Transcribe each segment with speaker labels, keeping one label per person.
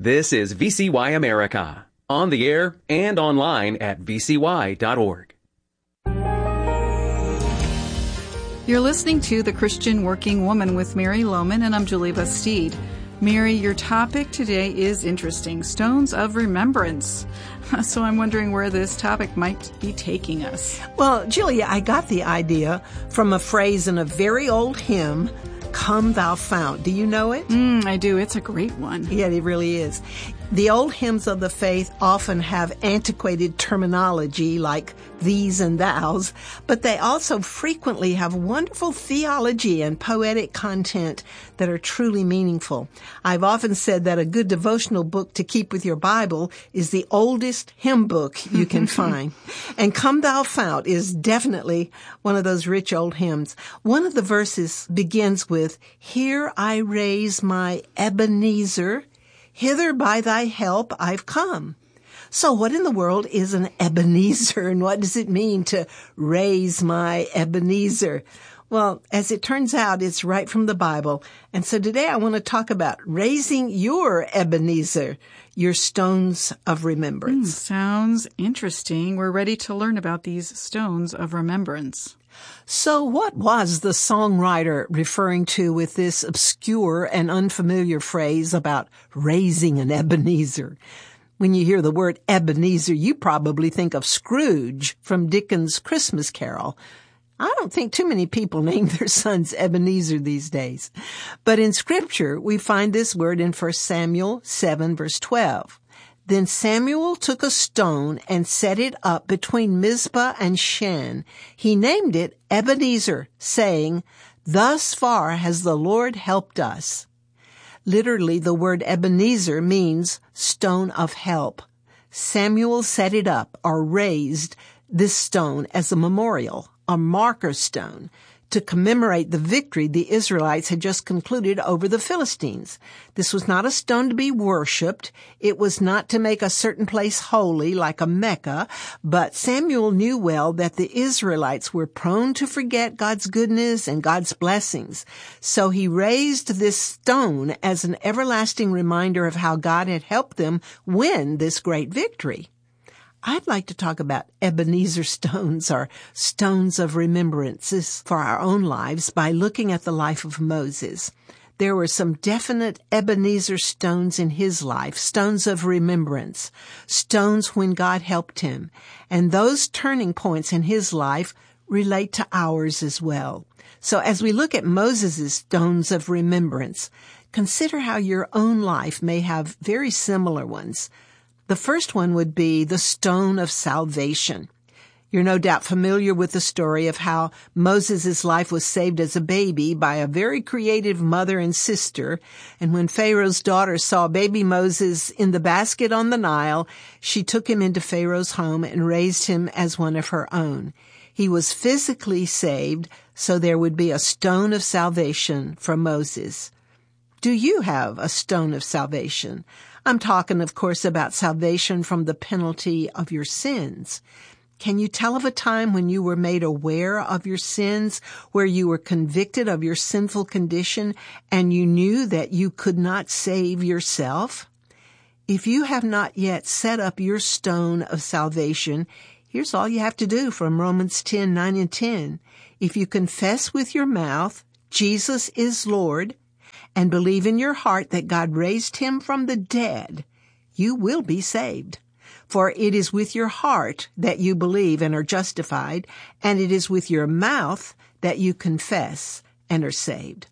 Speaker 1: This is VCY America, on the air and online at vcy.org.
Speaker 2: You're listening to The Christian Working Woman with Mary Lohman, and I'm Julie Bastide. Mary, your topic today is interesting, stones of remembrance. So I'm wondering where this topic might be taking us.
Speaker 3: Well, Julia, I got the idea from a phrase in a very old hymn, Come Thou Fount. Do you know it?
Speaker 2: I do. It's a great one.
Speaker 3: Yeah, it really is. The old hymns of the faith often have antiquated terminology like these and thous, but they also frequently have wonderful theology and poetic content that are truly meaningful. I've often said that a good devotional book to keep with your Bible is the oldest hymn book you can find. And Come Thou Fount is definitely one of those rich old hymns. One of the verses begins with, Here I raise my Ebenezer, hither by thy help I've come. So what in the world is an Ebenezer, and what does it mean to raise my Ebenezer? Well, as it turns out, it's right from the Bible. And so today I want to talk about raising your Ebenezer, your stones of remembrance.
Speaker 2: Sounds interesting. We're ready to learn about these stones of remembrance.
Speaker 3: So what was the songwriter referring to with this obscure and unfamiliar phrase about raising an Ebenezer? When you hear the word Ebenezer, you probably think of Scrooge from Dickens' Christmas Carol. I don't think too many people name their sons Ebenezer these days. But in Scripture, we find this word in 1 Samuel 7, verse 12. Then Samuel took a stone and set it up between Mizpah and Shen. He named it Ebenezer, saying, Thus far has the Lord helped us. Literally, the word Ebenezer means stone of help. Samuel set it up, or raised this stone as a memorial, a marker stone, to commemorate the victory the Israelites had just concluded over the Philistines. This was not a stone to be worshipped. It was not to make a certain place holy like a Mecca, but Samuel knew well that the Israelites were prone to forget God's goodness and God's blessings. So he raised this stone as an everlasting reminder of how God had helped them win this great victory. I'd like to talk about Ebenezer stones, or stones of remembrances for our own lives, by looking at the life of Moses. There were some definite Ebenezer stones in his life, stones of remembrance, stones when God helped him. And those turning points in his life relate to ours as well. So as we look at Moses' stones of remembrance, consider how your own life may have very similar ones. The first one would be the stone of salvation. You're no doubt familiar with the story of how Moses' life was saved as a baby by a very creative mother and sister. And when Pharaoh's daughter saw baby Moses in the basket on the Nile, she took him into Pharaoh's home and raised him as one of her own. He was physically saved, so there would be a stone of salvation for Moses. Do you have a stone of salvation? I'm talking, of course, about salvation from the penalty of your sins. Can you tell of a time when you were made aware of your sins, where you were convicted of your sinful condition, and you knew that you could not save yourself? If you have not yet set up your stone of salvation, here's all you have to do from Romans 10, 9 and 10. If you confess with your mouth, Jesus is Lord, and believe in your heart that God raised him from the dead, you will be saved. For it is with your heart that you believe and are justified, and it is with your mouth that you confess and are saved.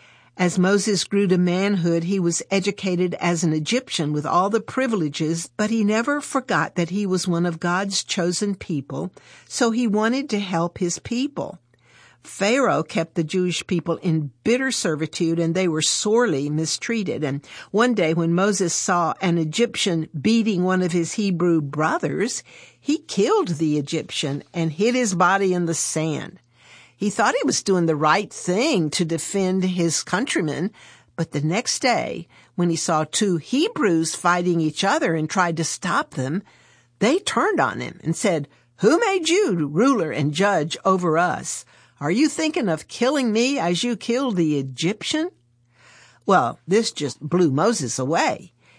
Speaker 3: As Moses grew to manhood, he was educated as an Egyptian with all the privileges, but he never forgot that he was one of God's chosen people, so he wanted to help his people. Pharaoh kept the Jewish people in bitter servitude, and they were sorely mistreated. And one day when Moses saw an Egyptian beating one of his Hebrew brothers, he killed the Egyptian and hid his body in the sand. He thought he was doing the right thing to defend his countrymen, but the next day, when he saw two Hebrews fighting each other and tried to stop them, they turned on him and said, "Who made you ruler and judge over us? Are you thinking of killing me as you killed the Egyptian?" Well, this just blew Moses away.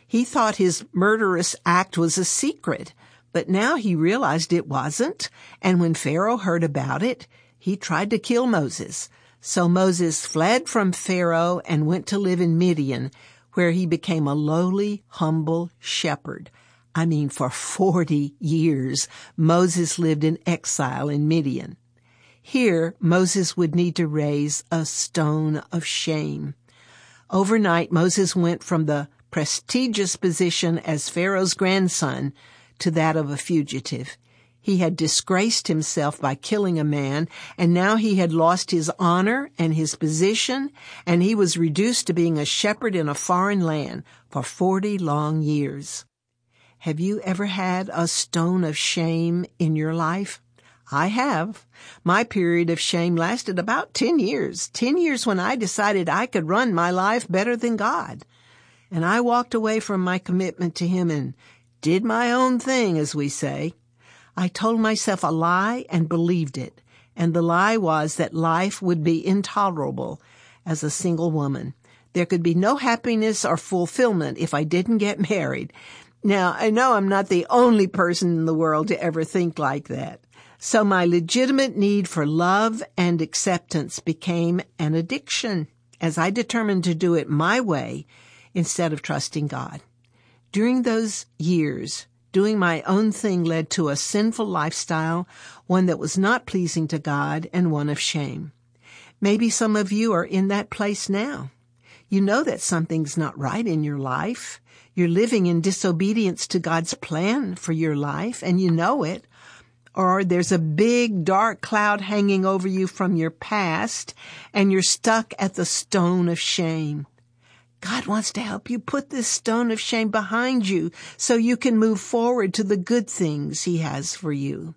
Speaker 3: He thought his murderous act was a secret, but now he realized it wasn't, and when Pharaoh heard about it, he tried to kill Moses. So Moses fled from Pharaoh and went to live in Midian, where he became a lowly, humble shepherd. For 40 years, Moses lived in exile in Midian. Here, Moses would need to raise a stone of shame. Overnight, Moses went from the prestigious position as Pharaoh's grandson to that of a fugitive. He had disgraced himself by killing a man, and now he had lost his honor and his position, and he was reduced to being a shepherd in a foreign land for 40 long years. Have you ever had a stone of shame in your life? I have. My period of shame lasted about 10 years. 10 years when I decided I could run my life better than God. And I walked away from my commitment to Him and did my own thing, as we say. I told myself a lie and believed it. And the lie was that life would be intolerable as a single woman. There could be no happiness or fulfillment if I didn't get married. Now, I know I'm not the only person in the world to ever think like that. So my legitimate need for love and acceptance became an addiction as I determined to do it my way instead of trusting God. During those years, doing my own thing led to a sinful lifestyle, one that was not pleasing to God and one of shame. Maybe some of you are in that place now. You know that something's not right in your life. You're living in disobedience to God's plan for your life, and you know it. Or there's a big dark cloud hanging over you from your past, and you're stuck at the stone of shame. God wants to help you put this stone of shame behind you so you can move forward to the good things He has for you.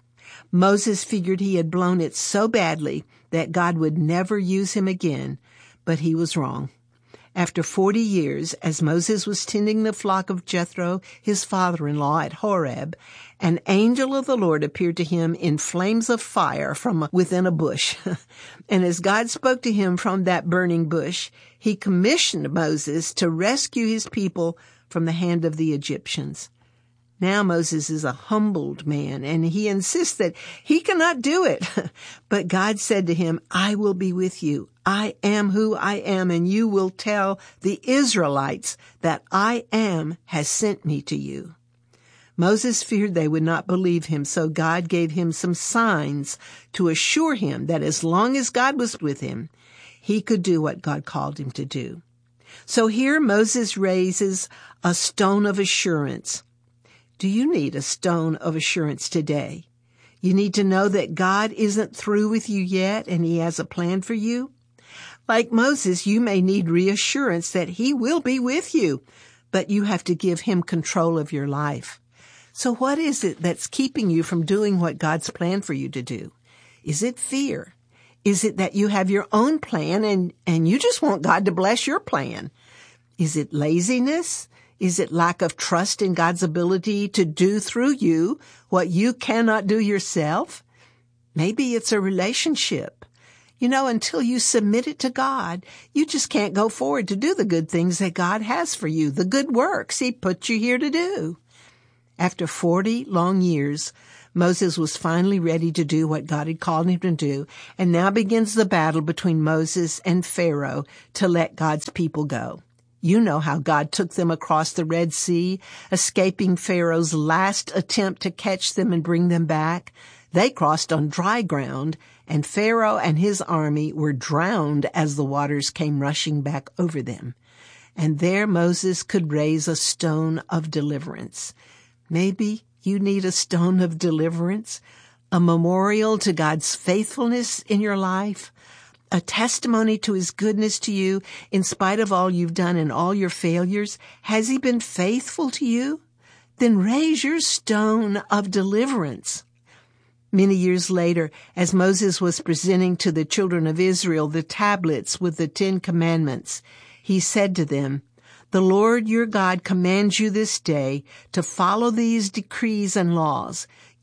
Speaker 3: Moses figured he had blown it so badly that God would never use him again, but he was wrong. After 40 years, as Moses was tending the flock of Jethro, his father-in-law, at Horeb, an angel of the Lord appeared to him in flames of fire from within a bush. And as God spoke to him from that burning bush, He commissioned Moses to rescue his people from the hand of the Egyptians. Now Moses is a humbled man, and he insists that he cannot do it. But God said to him, I will be with you. I am who I am, and you will tell the Israelites that I am has sent me to you. Moses feared they would not believe him, so God gave him some signs to assure him that as long as God was with him, he could do what God called him to do. So here Moses raises a stone of assurance. Do you need a stone of assurance today? You need to know that God isn't through with you yet, and He has a plan for you. Like Moses, you may need reassurance that He will be with you, but you have to give Him control of your life. So what is it that's keeping you from doing what God's planned for you to do? Is it fear? Is it that you have your own plan and you just want God to bless your plan? Is it laziness? Is it lack of trust in God's ability to do through you what you cannot do yourself? Maybe it's a relationship. Until you submit it to God, you just can't go forward to do the good things that God has for you, the good works He put you here to do. After 40 long years, Moses was finally ready to do what God had called him to do, and now begins the battle between Moses and Pharaoh to let God's people go. You know how God took them across the Red Sea, escaping Pharaoh's last attempt to catch them and bring them back. They crossed on dry ground, and Pharaoh and his army were drowned as the waters came rushing back over them. And there Moses could raise a stone of deliverance. Maybe you need a stone of deliverance, a memorial to God's faithfulness in your life, a testimony to His goodness to you in spite of all you've done and all your failures. Has He been faithful to you? Then raise your stone of deliverance. Many years later, as Moses was presenting to the children of Israel the tablets with the 10 Commandments, he said to them, The Lord your God commands you this day to follow these decrees and laws,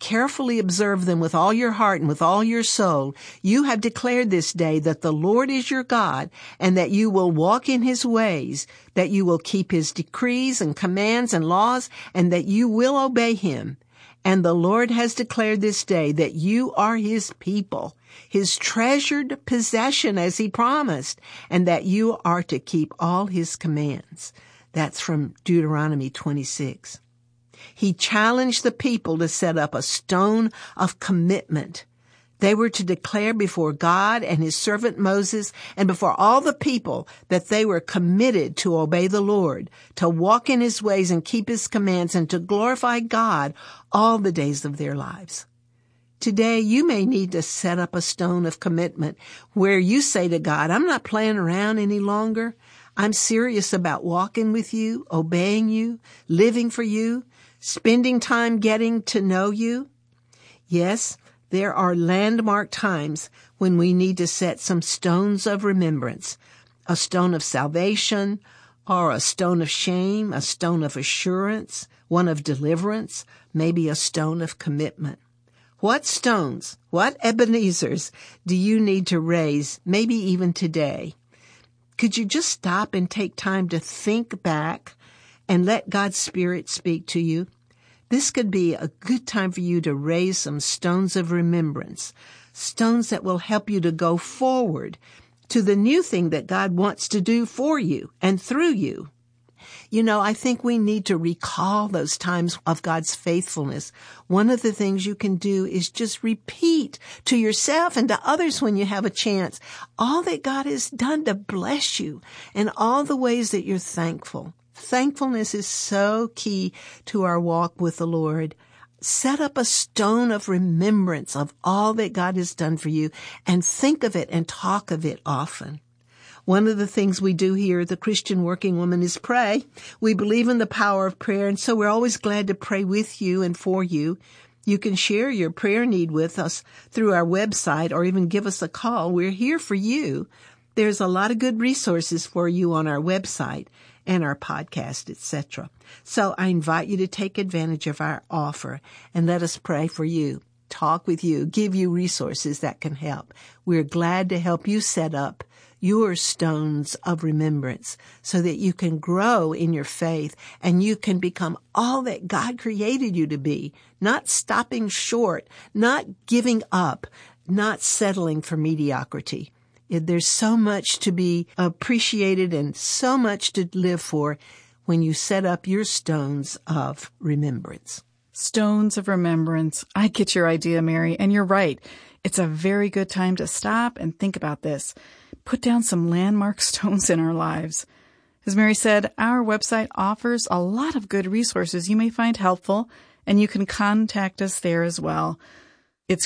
Speaker 3: carefully observe them with all your heart and with all your soul, you have declared this day that the Lord is your God, and that you will walk in his ways, that you will keep his decrees and commands and laws, and that you will obey him. And the Lord has declared this day that you are his people, his treasured possession as he promised, and that you are to keep all his commands. That's from Deuteronomy 26. He challenged the people to set up a stone of commitment. They were to declare before God and his servant Moses and before all the people that they were committed to obey the Lord, to walk in his ways and keep his commands, and to glorify God all the days of their lives. Today, you may need to set up a stone of commitment where you say to God, I'm not playing around any longer. I'm serious about walking with you, obeying you, living for you, spending time getting to know you. Yes, there are landmark times when we need to set some stones of remembrance, a stone of salvation, or a stone of shame, a stone of assurance, one of deliverance, maybe a stone of commitment. What stones, what Ebenezers do you need to raise, maybe even today? Could you just stop and take time to think back and let God's Spirit speak to you? This could be a good time for you to raise some stones of remembrance, stones that will help you to go forward to the new thing that God wants to do for you and through you. You know, I think we need to recall those times of God's faithfulness. One of the things you can do is just repeat to yourself and to others when you have a chance all that God has done to bless you and all the ways that you're thankful. Thankfulness is so key to our walk with the Lord. Set up a stone of remembrance of all that God has done for you and think of it and talk of it often. One of the things we do here at the Christian Working Woman is pray. We believe in the power of prayer, and so we're always glad to pray with you and for you. You can share your prayer need with us through our website or even give us a call. We're here for you. There's a lot of good resources for you on our website and our podcast, etc. So I invite you to take advantage of our offer and let us pray for you, talk with you, give you resources that can help. We're glad to help you set up your stones of remembrance so that you can grow in your faith and you can become all that God created you to be, not stopping short, not giving up, not settling for mediocrity. There's so much to be appreciated and so much to live for when you set up your stones of remembrance.
Speaker 2: Stones of remembrance. I get your idea, Mary, and you're right. It's a very good time to stop and think about this. Put down some landmark stones in our lives. As Mary said, our website offers a lot of good resources you may find helpful, and you can contact us there as well. It's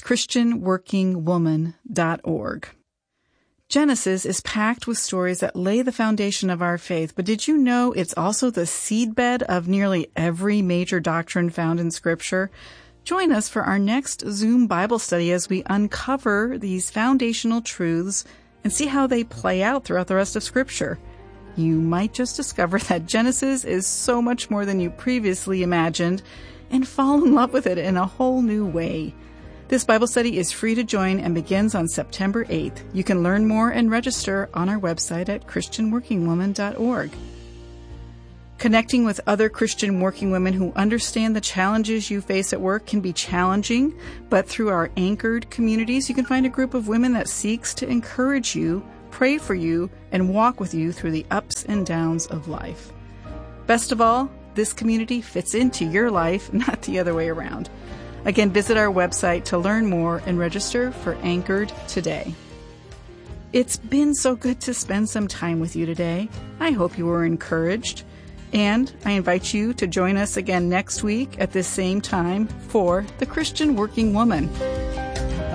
Speaker 2: christianworkingwoman.org. Genesis is packed with stories that lay the foundation of our faith, but did you know it's also the seedbed of nearly every major doctrine found in Scripture? Join us for our next Zoom Bible study as we uncover these foundational truths and see how they play out throughout the rest of Scripture. You might just discover that Genesis is so much more than you previously imagined and fall in love with it in a whole new way. This Bible study is free to join and begins on September 8th. You can learn more and register on our website at christianworkingwoman.org. Connecting with other Christian working women who understand the challenges you face at work can be challenging, but through our anchored communities, you can find a group of women that seeks to encourage you, pray for you, and walk with you through the ups and downs of life. Best of all, this community fits into your life, not the other way around. Again, visit our website to learn more and register for Anchored today. It's been so good to spend some time with you today. I hope you were encouraged. And I invite you to join us again next week at this same time for The Christian Working Woman.